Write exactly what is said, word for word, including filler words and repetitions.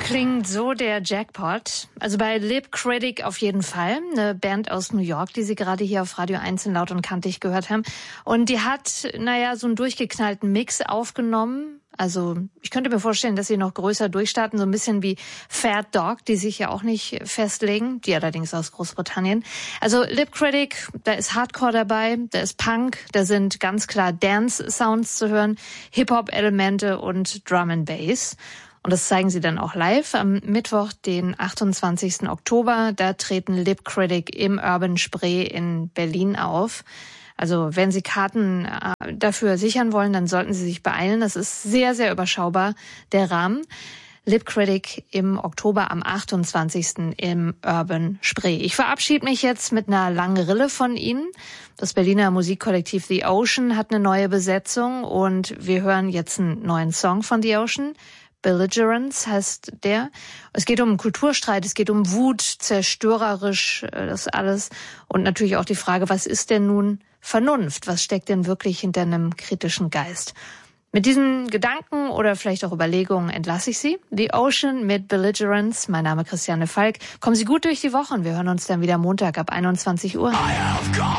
Klingt so der Jackpot. Also bei Lip Critic auf jeden Fall. Eine Band aus New York, die Sie gerade hier auf Radio eins in Laut und Kantig gehört haben. Und die hat, naja, so einen durchgeknallten Mix aufgenommen. Also ich könnte mir vorstellen, dass sie noch größer durchstarten, so ein bisschen wie Fat Dog, die sich ja auch nicht festlegen, die allerdings aus Großbritannien. Also Lip Critic, da ist Hardcore dabei, da ist Punk, da sind ganz klar Dance-Sounds zu hören, Hip-Hop-Elemente und Drum and Bass. Und das zeigen sie dann auch live am Mittwoch, den achtundzwanzigsten Oktober. Da treten Lip Critic im Urban Spree in Berlin auf. Also wenn Sie Karten dafür sichern wollen, dann sollten Sie sich beeilen. Das ist sehr, sehr überschaubar, der Rahmen. Lip Critic im Oktober am achtundzwanzigsten im Urban Spree. Ich verabschiede mich jetzt mit einer langen Rille von Ihnen. Das Berliner Musikkollektiv The Ocean hat eine neue Besetzung und wir hören jetzt einen neuen Song von The Ocean. Belligerence heißt der. Es geht um Kulturstreit, es geht um Wut, zerstörerisch, das alles. Und natürlich auch die Frage, was ist denn nun Vernunft? Was steckt denn wirklich hinter einem kritischen Geist? Mit diesen Gedanken oder vielleicht auch Überlegungen entlasse ich Sie. The Ocean mit Belligerence. Mein Name ist Christiane Falk. Kommen Sie gut durch die Woche und wir hören uns dann wieder Montag ab einundzwanzig Uhr.